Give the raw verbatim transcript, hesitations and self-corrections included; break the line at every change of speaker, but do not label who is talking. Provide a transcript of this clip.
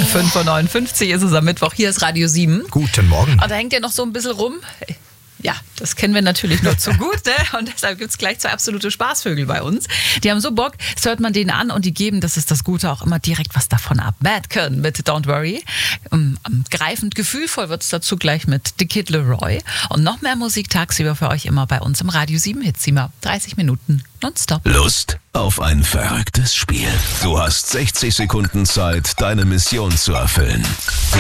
fünf Uhr neunundfünfzig ist es am Mittwoch. Hier ist Radio sieben.
Guten Morgen.
Und da hängt ja noch so ein bisschen rum. Ja, das kennen wir natürlich nur zu gut, ne? Und deshalb gibt es gleich zwei absolute Spaßvögel bei uns. Die haben so Bock, das hört man denen an und die geben, das ist das Gute, auch immer direkt was davon ab. Madcon mit Don't Worry. Um, um, greifend gefühlvoll wird es dazu gleich mit The Kid Leroy. Und noch mehr Musik tagsüber für euch immer bei uns im Radio sieben Hitzimmer. dreißig Minuten nonstop.
Lust auf ein verrücktes Spiel? Du hast sechzig Sekunden Zeit, deine Mission zu erfüllen.